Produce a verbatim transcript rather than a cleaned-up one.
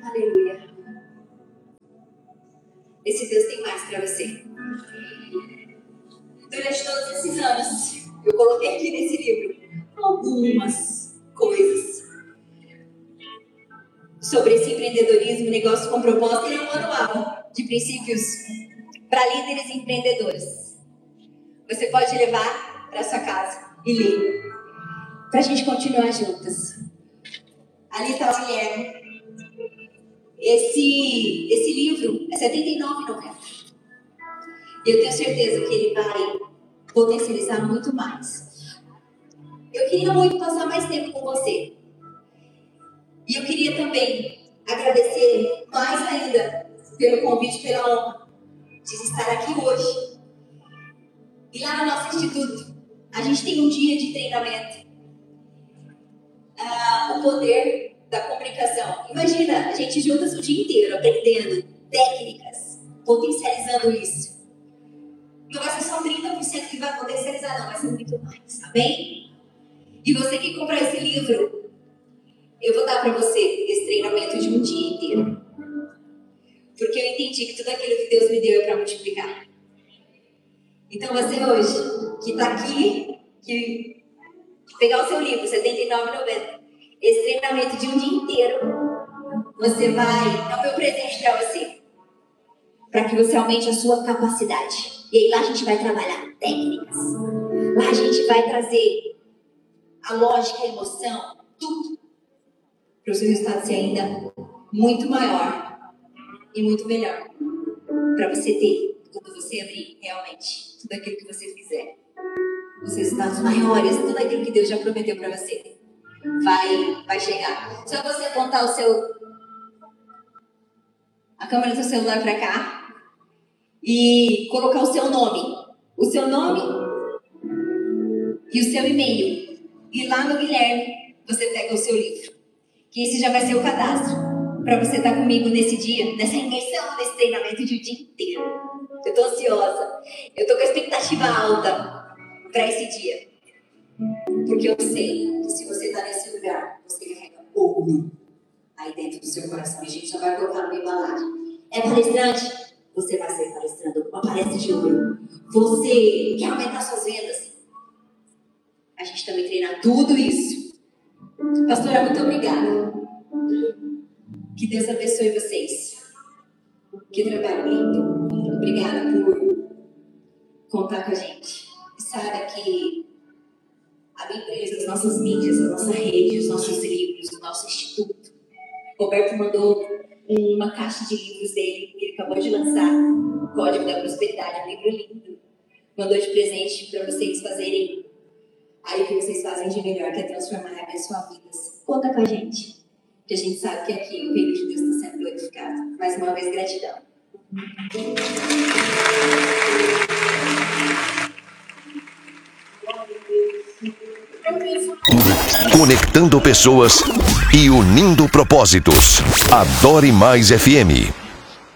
Aleluia. Esse Deus tem mais para você. Durante todos esses anos, eu coloquei aqui nesse livro algumas coisas sobre esse empreendedorismo, negócio com propósito. Ele é um manual de princípios para líderes e empreendedores. Você pode levar para sua casa e ler, para a gente continuar juntas. Ali está o Guilherme. Esse, esse livro é setenta e nove reais e noventa centavos. E eu tenho certeza que ele vai potencializar muito mais. Eu queria muito passar mais tempo com você. E eu queria também agradecer mais ainda pelo convite, pela honra de estar aqui hoje. E lá no nosso instituto, a gente tem um dia de treinamento. Ah, o poder da comunicação. Imagina, a gente juntas o dia inteiro aprendendo técnicas, potencializando isso. Não vai ser só trinta por cento que vai potencializar, não, vai ser muito mais, amém? E você que comprar esse livro, eu vou dar para você esse treinamento de um dia inteiro. Porque eu entendi que tudo aquilo que Deus me deu é para multiplicar. Então você hoje, que está aqui, que pegar o seu livro, setenta e nove reais e noventa centavos, esse treinamento de um dia inteiro, você vai, é o meu presente para você, para que você aumente a sua capacidade. E aí lá a gente vai trabalhar técnicas, lá a gente vai trazer a lógica, a emoção, tudo, para o seu resultado ser ainda muito maior e muito melhor, para você ter, quando você abrir realmente tudo aquilo que você fizer, os resultados maiores, tudo aquilo que Deus já prometeu para você. Vai, vai chegar. Só você apontar o seu a câmera do seu celular para cá e colocar o seu nome, o seu nome e o seu e-mail. E lá no Guilherme você pega o seu livro, que esse já vai ser o cadastro para você estar comigo nesse dia, nessa imersão, nesse treinamento de um dia inteiro. Eu tô ansiosa, eu tô com a expectativa alta para esse dia. Porque eu sei que se você está nesse lugar, você carrega ouro aí dentro do seu coração. E a gente só vai colocar numa embalagem. É palestrante? Você vai ser palestrando uma palestra de ouro. Você quer aumentar suas vendas? A gente também treina tudo isso. Pastora, muito obrigada. Que Deus abençoe vocês. Que trabalho lindo. Obrigada por contar com a gente. E saiba que a minha empresa, as nossas mídias, a nossa rede, os nossos livros, o nosso instituto. Roberto mandou uma caixa de livros dele, que ele acabou de lançar, Código da Prosperidade, um livro lindo. Mandou de presente para vocês fazerem aí o que vocês fazem de melhor, que é transformar e abençoar vidas. Conta com a gente, que a gente sabe que aqui o reino de Deus está sendo glorificado. Mais uma vez, gratidão. Conectando pessoas e unindo propósitos. Adore Mais F M.